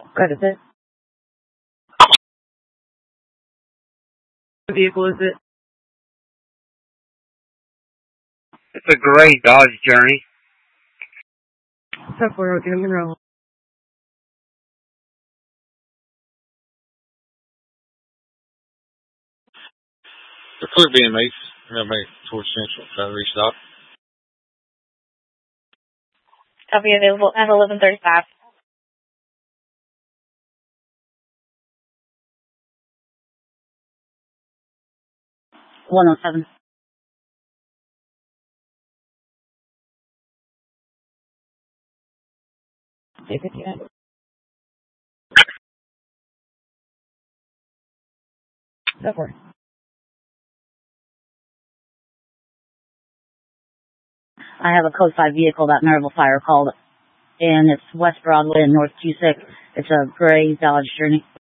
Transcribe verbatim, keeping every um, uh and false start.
What is it? What vehicle is it? It's a gray Dodge Journey. So for Oakland Monroe. The clear being Mace. We're going to make it towards Central. Try to restock. I'll be available at eleven thirty-five. one oh seven. Take it yet? Go for it. I have a code five vehicle that Maryville Fire called, and it's West Broadway and North Cusick. It's a gray Dodge Journey.